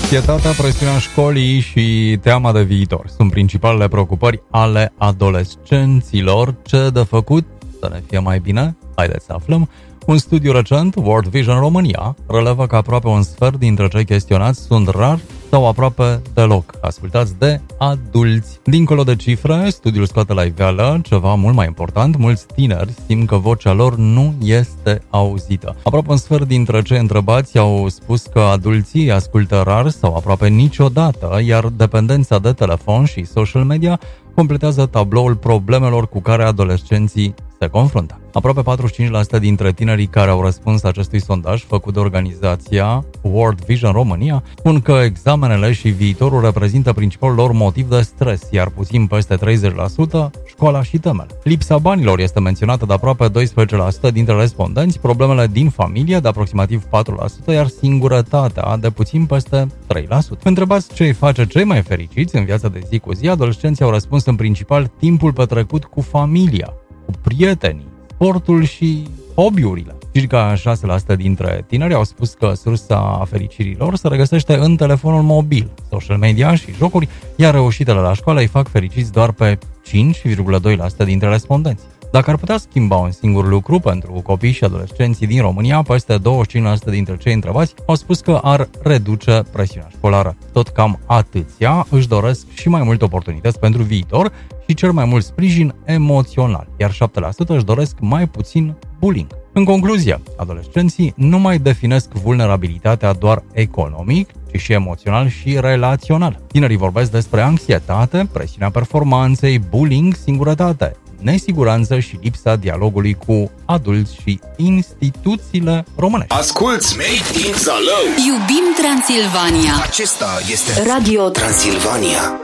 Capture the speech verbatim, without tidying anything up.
Anxietatea, presiunea școlii și teama de viitor sunt principalele preocupări ale adolescenților. Ce de făcut să ne fie mai bine? Haideți să aflăm. Un studiu recent, World Vision România, relevă că aproape un sfert dintre cei chestionați sunt rari sau aproape deloc ascultați de adulți. Dincolo de cifre, studiul scoate la iveală ceva mult mai important. Mulți tineri simt că vocea lor nu este auzită. Aproape un sfert dintre cei întrebați au spus că adulții ascultă rar sau aproape niciodată, iar dependența de telefon și social media completează tabloul problemelor cu care adolescenții se confruntă. Aproape patruzeci și cinci la sută dintre tinerii care au răspuns acestui sondaj făcut de organizația World Vision România spun că examenele și viitorul reprezintă principalul lor motiv de stres, iar puțin peste treizeci la sută școala și temele. Lipsa banilor este menționată de aproape doisprezece la sută dintre respondenți, problemele din familie de aproximativ patru la sută, iar singurătatea de puțin peste trei la sută. Întrebați ce îi face cei mai fericiți în viața de zi cu zi, adolescenții au răspuns în principal timpul petrecut cu familia, cu prietenii, sportul și hobby-urile. Circa șase la sută dintre tineri au spus că sursa fericirii lor se regăsește în telefonul mobil, social media și jocuri, iar reușitele la școală îi fac fericiți doar pe cinci virgulă doi la sută dintre respondenți. Dacă ar putea schimba un singur lucru pentru copii și adolescenții din România, peste douăzeci și cinci la sută dintre cei întrebați au spus că ar reduce presiunea școlară. Tot cam atâția își doresc și mai multe oportunități pentru viitor și cel mai mult sprijin emoțional, iar șapte la sută își doresc mai puțin bullying. În concluzie, adolescenții nu mai definesc vulnerabilitatea doar economic, ci și emoțional și relațional. Tinerii vorbesc despre anxietate, presiunea performanței, bullying, singurătate, nesiguranță și lipsa dialogului cu adulți și instituțiile românești. Asculți Made in Zalău! Iubim Transilvania! Acesta este Radio Transilvania.